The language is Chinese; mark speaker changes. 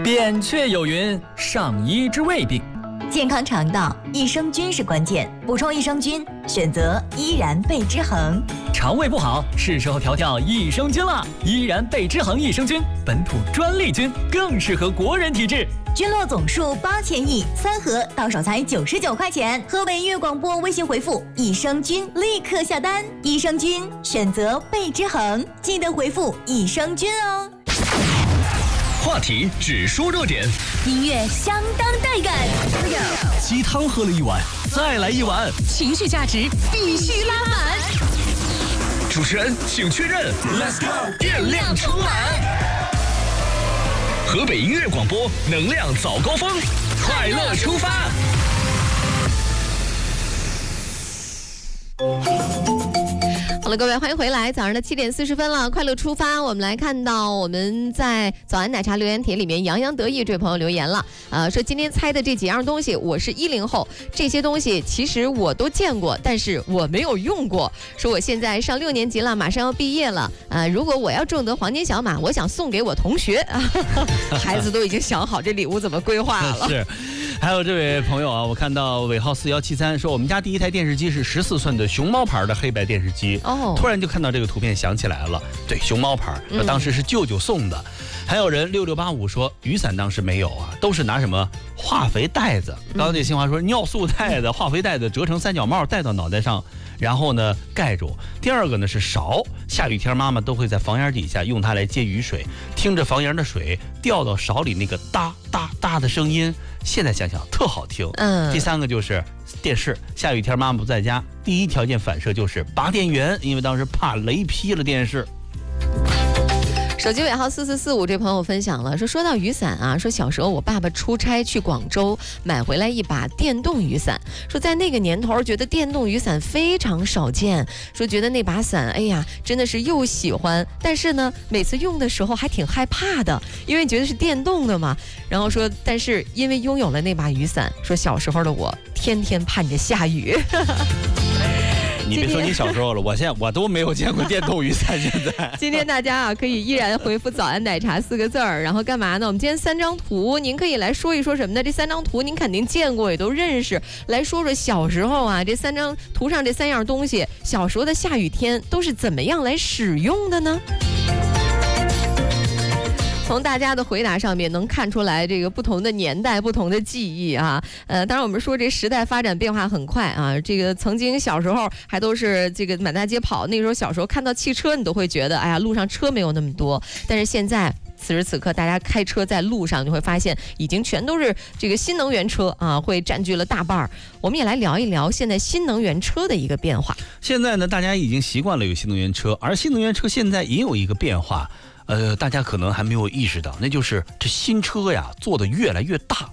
Speaker 1: 扁鹊有云：上医治未病。
Speaker 2: 健康肠道，益生菌是关键，补充益生菌，选择依然贝之恒。
Speaker 1: 肠胃不好，是时候调调益生菌了。依然贝之恒益生菌，本土专利菌，更适合国人体质。
Speaker 2: 菌落总数8000亿，3盒到手才99块钱。河北音乐广播微信回复益生菌，立刻下单。益生菌选择贝之恒，记得回复益生菌哦。
Speaker 3: 话题只说热点，
Speaker 2: 音乐相当带感。
Speaker 3: 鸡汤喝了一碗，再来一碗，
Speaker 4: 情绪价值必须拉满。
Speaker 3: 主持人请确认 ，Let's go， 电量充满。河北音乐广播，能量早高峰，快乐出发。
Speaker 4: 好了，各位，欢迎回来。早上的7点40分了，快乐出发。我们来看到我们在早安奶茶留言帖里面洋洋得意这位朋友留言了，说今天猜的这几样东西，我是10后，这些东西其实我都见过，但是我没有用过。说我现在上6年级了，马上要毕业了，如果我要中得黄金小马，我想送给我同学。孩子都已经想好这礼物怎么规划了。
Speaker 5: 是。还有这位朋友啊，我看到尾号4173说，我们家第一台电视机是14寸的熊猫牌的黑白电视机。突然就看到这个图片想起来了，对，熊猫牌，当时是舅舅送的。还有人6685说，雨伞当时没有啊，都是拿什么化肥袋子。刚刚那新华说，尿素袋子、化肥袋子折成三角帽戴到脑袋上，然后呢盖住。第二个呢是勺，下雨天妈妈都会在房檐底下用它来接雨水，听着房檐的水掉到勺里那个哒哒哒的声音，现在想想特好听。第三个就是电视，下雨天妈妈不在家，第一条件反射就是拔电源，因为当时怕雷劈了电视。
Speaker 4: 手机尾号4445这朋友分享了，说到雨伞啊，说小时候我爸爸出差去广州买回来一把电动雨伞，说在那个年头觉得电动雨伞非常少见，说觉得那把伞哎呀真的是又喜欢，但是呢每次用的时候还挺害怕的，因为觉得是电动的嘛。然后说但是因为拥有了那把雨伞，说小时候的我天天盼着下雨。
Speaker 5: 你别说你小时候了，我都没有见过电动雨伞。现在
Speaker 4: 今天大家啊可以依然回复早安奶茶4个字儿，然后干嘛呢？我们今天3张图，您可以来说一说什么呢？这3张图您肯定见过，也都认识。来说说小时候啊，这3张图上这3样东西，小时候的下雨天都是怎么样来使用的呢？从大家的回答上面能看出来，这个不同的年代、不同的记忆啊。当然我们说这时代发展变化很快啊。这个曾经小时候还都是这个满大街跑，那个时候小时候看到汽车，你都会觉得，哎呀，路上车没有那么多。但是现在此时此刻，大家开车在路上，你会发现已经全都是这个新能源车啊，会占据了大半儿。我们也来聊一聊现在新能源车的一个变化。
Speaker 5: 现在呢，大家已经习惯了有新能源车，而新能源车现在也有一个变化。大家可能还没有意识到，那就是这新车呀做得越来越大。